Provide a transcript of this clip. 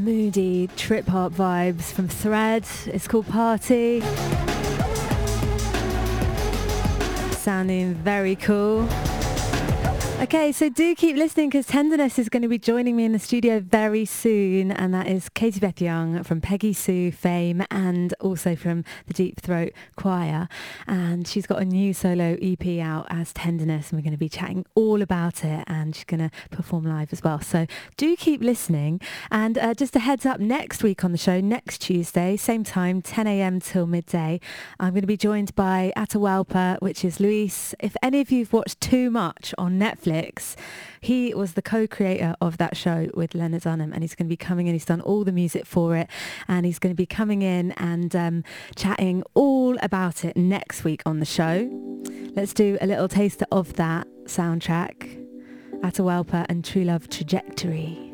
moody trip hop vibes from Thread. It's called Party. Sounding very cool. Okay, so do keep listening because Tenderness is going to be joining me in the studio very soon, and that is Katie Beth Young from Peggy Sue fame and also from the Deep Throat Choir, and she's got a new solo EP out as Tenderness, and we're going to be chatting all about it, and she's going to perform live as well. So do keep listening, and just a heads up, next week on the show, next Tuesday, same time, 10 a.m. till midday, I'm going to be joined by Atahualpa, which is Luis. If any of you've watched Too Much on Netflix, he was the co-creator of that show with Leonard Dunham, and he's going to be coming in. He's done all the music for it, and he's going to be coming in and chatting all about it next week on the show. Let's do a little taster of that soundtrack. Atahualpa and True Love Trajectory.